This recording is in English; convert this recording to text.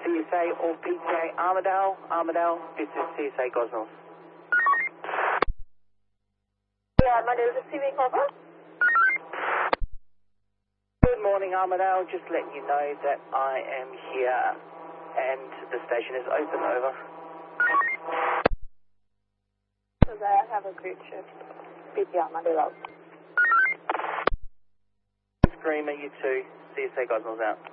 CSA or PTA Armidale. Armidale, this is CSA Gosnells. Yeah, my name is receiving over. Good morning, Armidale. Just letting you know that I am here and the station is open, over. So I have a great shift. PTA Armidale. Screamer, you too. CSA Gosnells out.